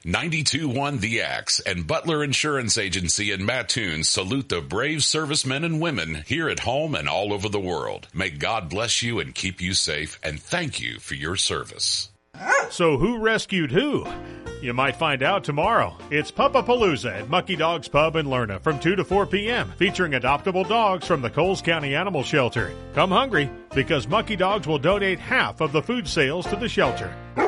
92.1 The Axe and Butler Insurance Agency in Mattoon salute the brave servicemen and women here at home and all over the world. May God bless you and keep you safe, and thank you for your service. So who rescued who? You might find out tomorrow. It's Puppapalooza at Mucky Dogs Pub in Lerna from 2 to 4 p.m. featuring adoptable dogs from the Coles County Animal Shelter. Come hungry because Mucky Dogs will donate half of the food sales to the shelter.